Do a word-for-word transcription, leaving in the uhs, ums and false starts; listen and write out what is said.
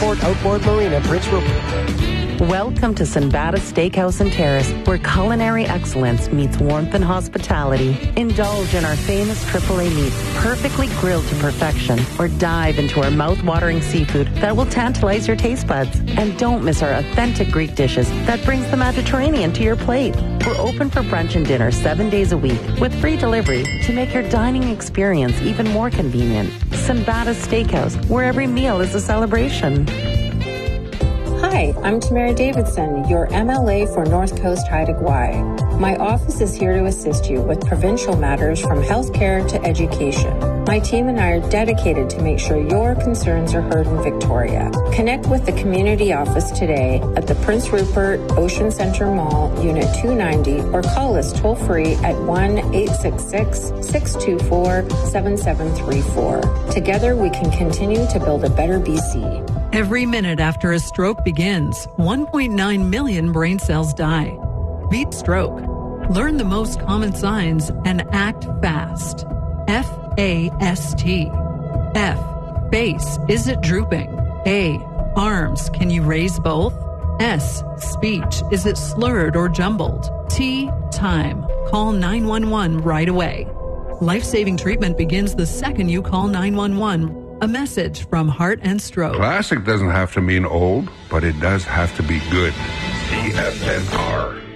Port Outboard Marina, Prince Rupert. Welcome to Sinbada Steakhouse and Terrace, where culinary excellence meets warmth and hospitality. Indulge in our famous triple A meats, perfectly grilled to perfection, or dive into our mouth-watering seafood that will tantalize your taste buds. And don't miss our authentic Greek dishes that brings the Mediterranean to your plate. We're open for brunch and dinner seven days a week with free delivery to make your dining experience even more convenient. Sinbada Steakhouse, where every meal is a celebration. Hi, I'm Tamara Davidson, your M L A for North Coast Haida Gwaii. My office is here to assist you with provincial matters from healthcare to education. My team and I are dedicated to make sure your concerns are heard in Victoria. Connect with the community office today at the Prince Rupert Ocean Centre Mall, Unit two ninety, or call us toll-free at one eight six six, six two four, seven seven three four. Together, we can continue to build a better B C. Every minute after a stroke begins, one point nine million brain cells die. Beat stroke. Learn the most common signs and act fast. F A S T. F. Face. Is it drooping? A. Arms. Can you raise both? S. Speech. Is it slurred or jumbled? T. Time. Call nine one one right away. Life-saving treatment begins the second you call nine one one. A message from Heart and Stroke. Classic doesn't have to mean old, but it does have to be good. C F N R.